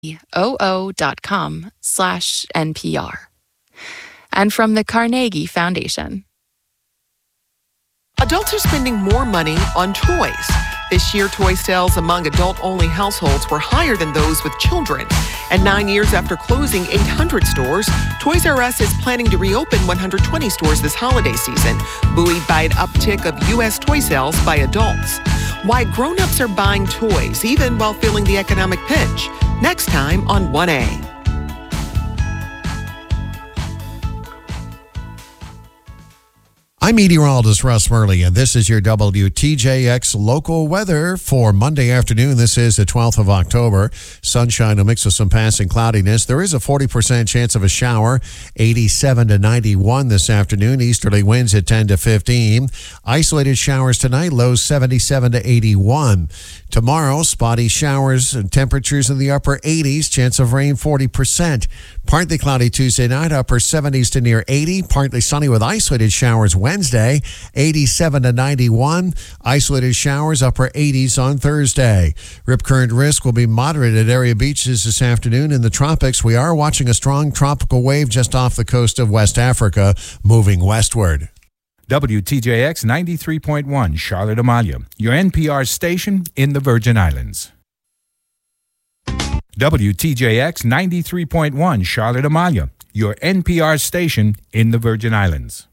oo.com/NPR. And from the Carnegie Foundation. Adults are spending more money on toys. This year, toy sales among adult-only households were higher than those with children. And 9 years after closing 800 stores, Toys R Us is planning to reopen 120 stores this holiday season, buoyed by an uptick of U.S. toy sales by adults. Why grown-ups are buying toys even while feeling the economic pinch. Next time on 1A. I'm meteorologist Russ Murley, and this is your WTJX local weather for Monday afternoon. This is the 12th of October. Sunshine, a mix of some passing cloudiness. There is a 40% chance of a shower, 87 to 91 this afternoon. Easterly winds at 10 to 15. Isolated showers tonight, lows 77 to 81. Tomorrow, spotty showers and temperatures in the upper 80s, chance of rain 40%. Partly cloudy Tuesday night, upper 70s to near 80. Partly sunny with isolated showers Wednesday, 87 to 91. Isolated showers, upper 80s on Thursday. Rip current risk will be moderate at area beaches this afternoon. In the tropics, we are watching a strong tropical wave just off the coast of West Africa, moving westward. WTJX 93.1 Charlotte Amalia, your NPR station in the Virgin Islands. WTJX 93.1 Charlotte Amalia, your NPR station in the Virgin Islands.